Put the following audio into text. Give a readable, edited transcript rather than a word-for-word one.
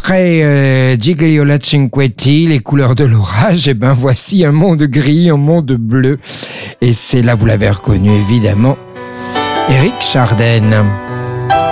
après Gigliola Cinquetti, les couleurs de l'orage, et ben voici un monde gris, un monde bleu. Et c'est là, vous l'avez reconnu évidemment, Éric Chardin.